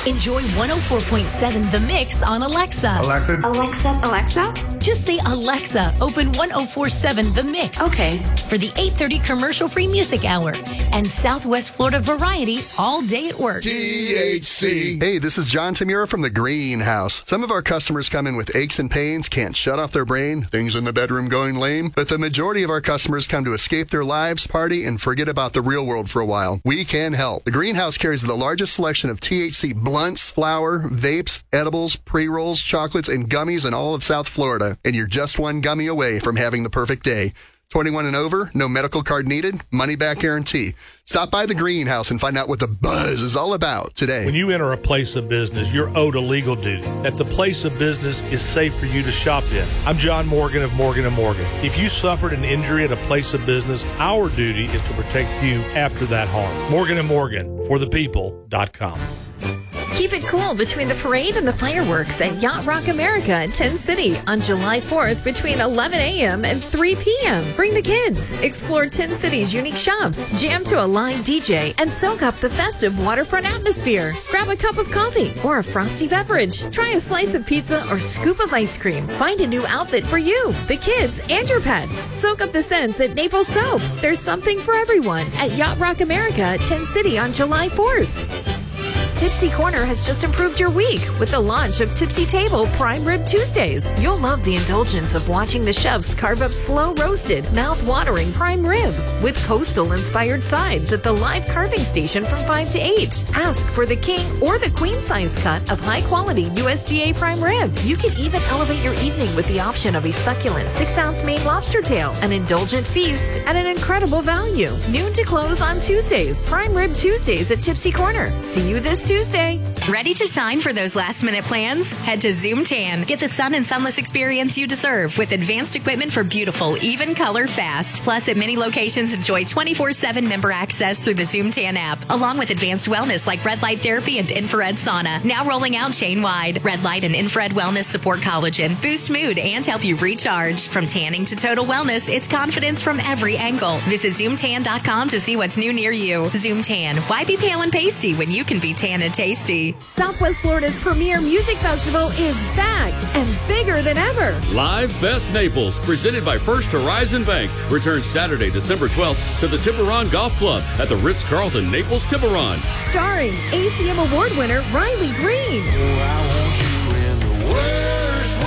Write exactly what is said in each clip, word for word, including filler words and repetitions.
Enjoy one oh four point seven The Mix on Alexa. Alexa. Alexa. Alexa? Just say, Alexa, open one oh four point seven The Mix. Okay. For the eight thirty commercial-free music hour and Southwest Florida variety all day at work. T H C. Hey, this is John Tamura from the Greenhouse. Some of our customers come in with aches and pains, can't shut off their brain, things in the bedroom going lame, but the majority of our customers come to escape their lives, party, and forget about the real world for a while. We can help. The Greenhouse carries the largest selection of T H C blunts, flour, vapes, edibles, pre-rolls, chocolates, and gummies in all of South Florida. And you're just one gummy away from having the perfect day. twenty-one and over, no medical card needed, money-back guarantee. Stop by the Greenhouse and find out what the buzz is all about today. When you enter a place of business, you're owed a legal duty, that the place of business is safe for you to shop in. I'm John Morgan of Morgan and Morgan. If you suffered an injury at a place of business, our duty is to protect you after that harm. Morgan and Morgan, for the people dot com. Keep it cool between the parade and the fireworks at Yacht Rock America at Tin City on July fourth between eleven a.m. and three p.m. Bring the kids, explore Tin City's unique shops, jam to a live D J, and soak up the festive waterfront atmosphere. Grab a cup of coffee or a frosty beverage. Try a slice of pizza or scoop of ice cream. Find a new outfit for you, the kids, and your pets. Soak up the scents at Naples Soap. There's something for everyone at Yacht Rock America at Tin City on July fourth. Tipsy Corner has just improved your week with the launch of Tipsy Table Prime Rib Tuesdays. You'll love the indulgence of watching the chefs carve up slow-roasted, mouth-watering prime rib with coastal-inspired sides at the live carving station from five to eight. Ask for the king or the queen size cut of high-quality U S D A prime rib. You can even elevate your evening with the option of a succulent six-ounce Maine lobster tail, an indulgent feast at an incredible value. Noon to close on Tuesdays. Prime Rib Tuesdays at Tipsy Corner. See you this Tuesday. Ready to shine for those last-minute plans? Head to Zoom Tan. Get the sun and sunless experience you deserve with advanced equipment for beautiful, even color fast. Plus, at many locations, enjoy twenty-four seven member access through the Zoom Tan app, along with advanced wellness like red light therapy and infrared sauna. Now rolling out chain-wide. Red light and infrared wellness support collagen, boost mood, and help you recharge. From tanning to total wellness, it's confidence from every angle. Visit Zoom Tan dot com to see what's new near you. Zoom Tan. Why be pale and pasty when you can be tan and tasty? Southwest Florida's premier music festival is back and bigger than ever. Live Fest Naples, presented by First Horizon Bank, returns Saturday, December twelfth to the Tiburon Golf Club at the Ritz-Carlton Naples Tiburon. Starring A C M Award winner Riley Green. Oh, I want you in the worst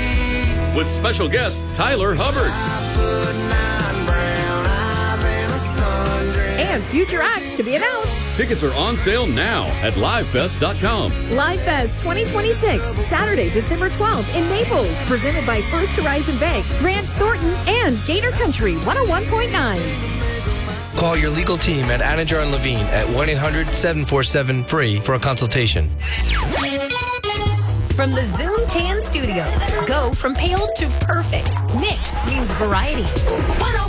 way. With special guest Tyler Hubbard. Five foot nine, brown eyes, and a sundress. And future acts to be announced. Tickets are on sale now at live fest dot com. Live Fest twenty twenty-six, Saturday, December twelfth in Naples, presented by First Horizon Bank, Grant Thornton, and Gator Country one oh one point nine. Call your legal team at Anninger and Levine at one eight hundred seven four seven free for a consultation. From the Zoom Tan Studios, go from pale to perfect. Mix means variety. one oh